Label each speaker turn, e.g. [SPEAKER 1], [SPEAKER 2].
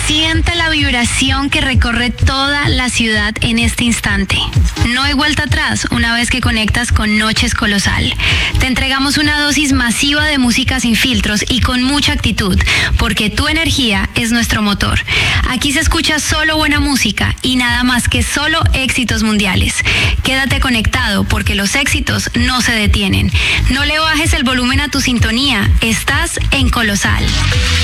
[SPEAKER 1] Siente la vibración que recorre toda la ciudad en este instante. No hay vuelta atrás una vez que conectas con Noches Colosal. Te entregamos una dosis masiva de música sin filtros y con mucha actitud, porque tu energía es nuestro motor. Aquí se escucha solo buena música y nada más que solo éxitos mundiales. Quédate conectado porque los éxitos no se detienen. No le bajes el volumen a tu sintonía. Estás en Colosal.